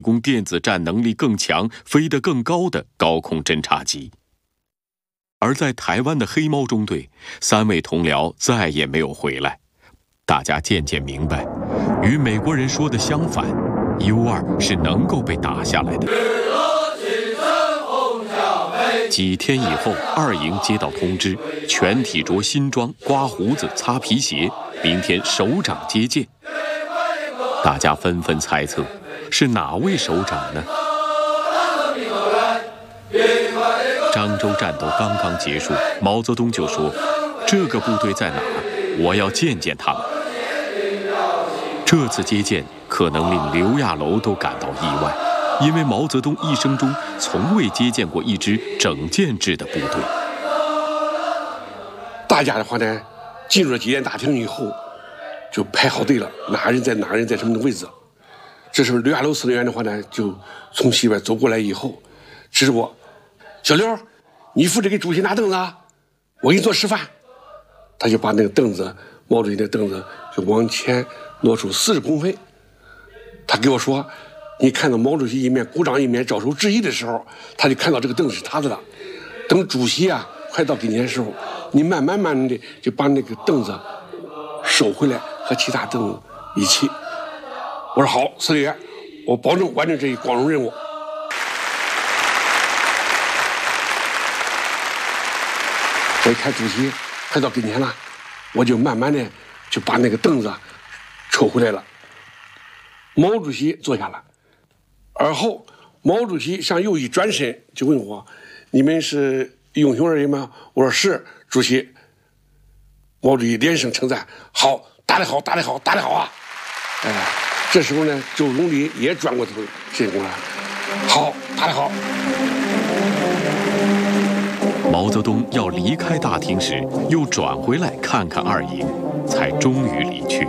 供电子战能力更强、飞得更高的高空侦察机。而在台湾的黑猫中队，3位同僚再也没有回来。大家渐渐明白，与美国人说的相反 ，U2 是能够被打下来的。几天以后，2营接到通知，全体着新装、刮胡子、擦皮鞋，明天首长接见。大家纷纷猜测，是哪位首长呢？漳州战斗刚刚结束，毛泽东就说：“这个部队在哪儿？我要见见他们。”这次接见可能令刘亚楼都感到意外，因为毛泽东一生中从未接见过一支整建制的部队。 大家的话呢，进入了接见大厅以后，就排好队了，哪个人在什么的位置。这时候刘亚楼司令员的话呢，就从西边走过来以后，指着我：“小刘，你负责给主席拿凳子啊，我给你做示范。”他就把那个凳子，毛主席的凳子就往前挪出40公分。他给我说：“你看到毛主席一面鼓掌一面招手致意的时候，他就看到这个凳子是他的了。等主席啊快到跟前的时候，你慢慢的就把那个凳子收回来，和其他凳子一起。”我说：“好，司令员，我保证完成这一光荣任务。”我一看主席快到跟前了，我就慢慢的就把那个凳子抽回来了。毛主席坐下了，而后毛主席向右一转身，就问我：“你们是英雄人吗？”我说：“是，主席。”毛主席连声称赞：“好，打得好，打得好，打得好啊！”这时候呢，周总理也转过头进过来：“好，打得好。” 毛泽东要离开大厅时，又转回来看看2营，才终于离去。